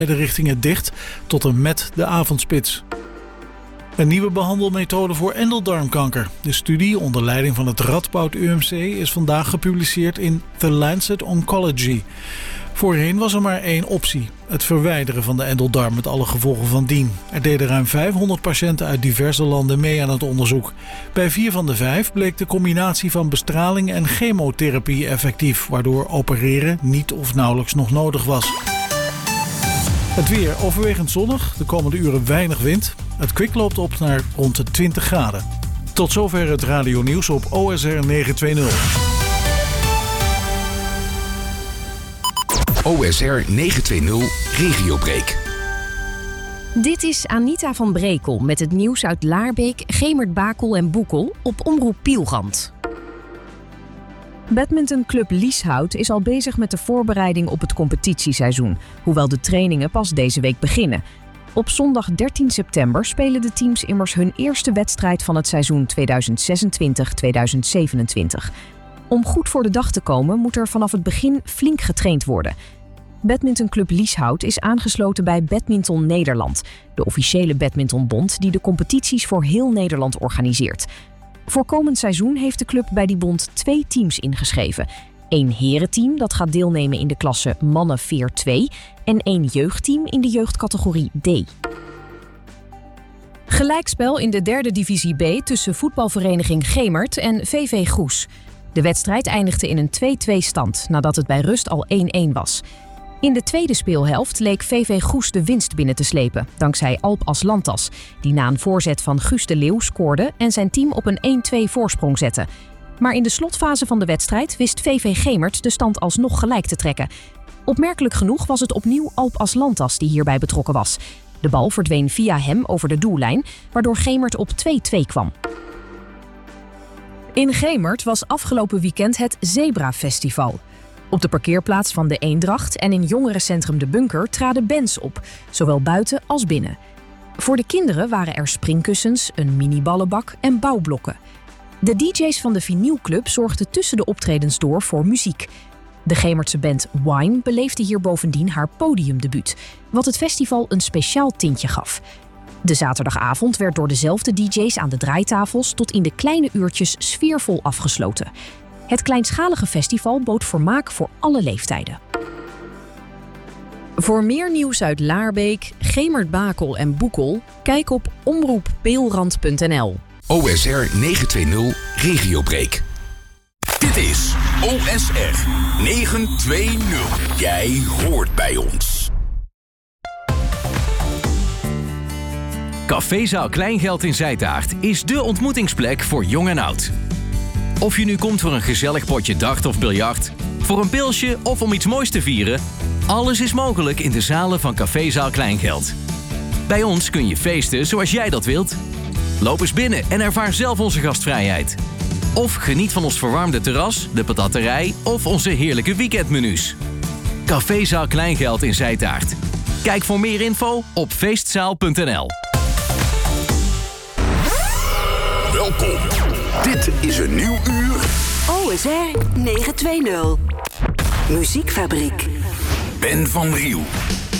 de richtingen dicht tot en met de avondspits. Een nieuwe behandelmethode voor endeldarmkanker. De studie onder leiding van het Radboud UMC is vandaag gepubliceerd in The Lancet Oncology. Voorheen was er maar één optie: het verwijderen van de endeldarm met alle gevolgen van dien. Er deden ruim 500 patiënten uit diverse landen mee aan het onderzoek. Bij 4 van de 5 bleek de combinatie van bestraling en chemotherapie effectief, waardoor opereren niet of nauwelijks nog nodig was. Het weer overwegend zonnig, de komende uren weinig wind. Het kwik loopt op naar rond de 20 graden. Tot zover het radionieuws op OSR 920. OSR 920 Regiobreak. Dit is Anita van Brekel met het nieuws uit Laarbeek, Gemert, Bakel en Boekel op Omroep Pielrand. Badmintonclub Lieshout is al bezig met de voorbereiding op het competitieseizoen, hoewel de trainingen pas deze week beginnen. Op zondag 13 september spelen de teams immers hun eerste wedstrijd van het seizoen 2026-2027. Om goed voor de dag te komen moet er vanaf het begin flink getraind worden. Badmintonclub Lieshout is aangesloten bij Badminton Nederland, de officiële badmintonbond die de competities voor heel Nederland organiseert. Voor komend seizoen heeft de club bij die bond 2 teams ingeschreven. 1 herenteam dat gaat deelnemen in de klasse Mannen Veer 2 en 1 jeugdteam in de jeugdcategorie D. Gelijkspel in de 3e divisie B tussen voetbalvereniging Gemert en VV Goes. De wedstrijd eindigde in een 2-2 stand nadat het bij rust al 1-1 was. In de tweede speelhelft leek VV Goes de winst binnen te slepen, dankzij Alp Aslantas, die na een voorzet van Guus de Leeuw scoorde en zijn team op een 1-2 voorsprong zette. Maar in de slotfase van de wedstrijd wist VV Gemert de stand alsnog gelijk te trekken. Opmerkelijk genoeg was het opnieuw Alp Aslantas die hierbij betrokken was. De bal verdween via hem over de doellijn, waardoor Gemert op 2-2 kwam. In Gemert was afgelopen weekend het Zebra Festival. Op de parkeerplaats van de Eendracht en in jongerencentrum De Bunker traden bands op, zowel buiten als binnen. Voor de kinderen waren er springkussens, een mini-ballenbak en bouwblokken. De DJ's van de Vinylclub zorgden tussen de optredens door voor muziek. De Gemertse band Wine beleefde hier bovendien haar podiumdebuut, wat het festival een speciaal tintje gaf. De zaterdagavond werd door dezelfde DJ's aan de draaitafels tot in de kleine uurtjes sfeervol afgesloten. Het kleinschalige festival bood vermaak voor alle leeftijden. Voor meer nieuws uit Laarbeek, Gemert, Bakel en Boekel, kijk op omroeppeelrand.nl. OSR 920 Regiobreak. Dit is OSR 920. Jij hoort bij ons. Cafézaal Kleingeld in Zijtaart is dé ontmoetingsplek voor jong en oud. Of je nu komt voor een gezellig potje dart of biljart, voor een pilsje of om iets moois te vieren, alles is mogelijk in de zalen van Cafézaal Kleingeld. Bij ons kun je feesten zoals jij dat wilt. Loop eens binnen en ervaar zelf onze gastvrijheid. Of geniet van ons verwarmde terras, de patatterij of onze heerlijke weekendmenu's. Cafézaal Kleingeld in Zijtaart. Kijk voor meer info op feestzaal.nl. Welkom. Dit is een nieuw uur. OSR 920. Muziekfabriek. Ben van Riel.